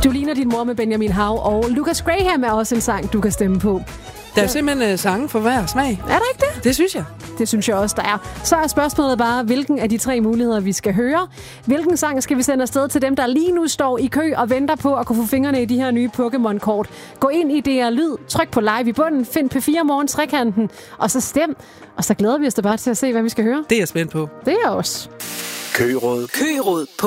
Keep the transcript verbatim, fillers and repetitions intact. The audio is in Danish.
Du ligner din mor med Benjamin Hav, og Lucas Graham er også en sang, du kan stemme på. Der er ja. simpelthen uh, sange for hver smag. Er der ikke det? Det synes jeg. Det synes jeg også, der er. Så er spørgsmålet bare, hvilken af de tre muligheder, vi skal høre. Hvilken sang skal vi sende afsted til dem, der lige nu står i kø og venter på at kunne få fingrene i de her nye Pokémon-kort? Gå ind i D R Lyd, tryk på live i bunden, find P fire Morgen trekanten, og så stem. Og så glæder vi os da bare til at se, hvad vi skal høre. Det er jeg spændt på. Det er også. Køråd. Køråd på